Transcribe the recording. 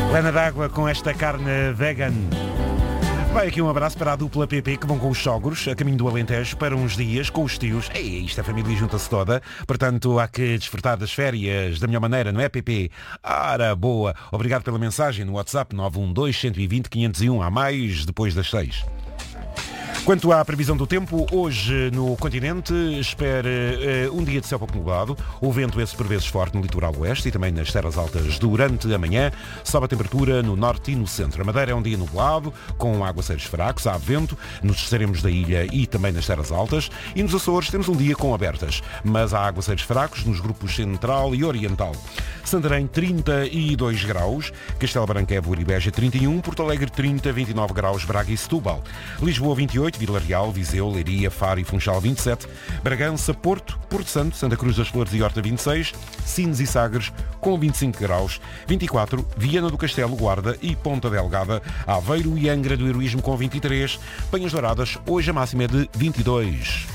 Lana d'água com esta carne vegan. Vai aqui um abraço para a dupla PP que vão com os sogros a caminho do Alentejo para uns dias com os tios. Ei, isto a família junta-se toda, portanto há que desfrutar das férias da melhor maneira, não é, PP? Ora, boa. Obrigado pela mensagem no WhatsApp 912-120-501. Há mais depois das 6. Quanto à previsão do tempo, hoje no continente espera um dia de céu pouco nublado, o vento esse por vezes forte no litoral oeste e também nas terras altas durante a manhã, sobe a temperatura no norte e no centro. A Madeira é um dia nublado, com aguaceiros fracos, há vento nos extremos da ilha e também nas terras altas, e nos Açores temos um dia com abertas, mas há aguaceiros fracos nos grupos central e oriental. Santarém 32 graus, Castelo Branco, Évora e Beja 31, Porto Alegre 30, 29 graus, Braga e Setúbal. Lisboa 28, Vila Real, Viseu, Leiria, Faro e Funchal 27, Bragança, Porto, Porto Santo, Santa Cruz das Flores e Horta 26, Sines e Sagres com 25 graus, 24, Viana do Castelo, Guarda e Ponta Delgada, Aveiro e Angra do Heroísmo com 23, Penhas Douradas, hoje a máxima é de 22.